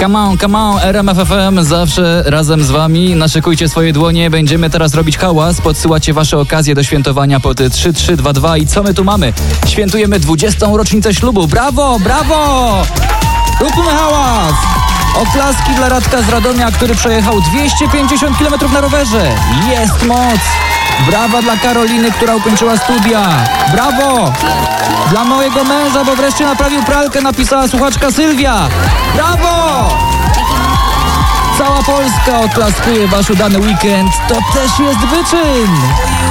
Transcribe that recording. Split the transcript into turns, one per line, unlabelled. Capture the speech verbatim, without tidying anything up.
Come on, come on, R M F F M, zawsze razem z wami. Naszykujcie swoje dłonie, będziemy teraz robić hałas. Podsyłacie wasze okazje do świętowania pod trzy trzy dwa dwa. I co my tu mamy? Świętujemy dwudziestą rocznicę ślubu. Brawo, brawo! Róbmy hałas! Oklaski dla Radka z Radomia, który przejechał dwieście pięćdziesiąt kilometrów na rowerze. Jest moc! Brawa dla Karoliny, która ukończyła studia. Brawo! Dla mojego męża, bo wreszcie naprawił pralkę, napisała słuchaczka Sylwia. Brawo! Cała Polska oklaskuje wasz udany weekend. To też jest wyczyn.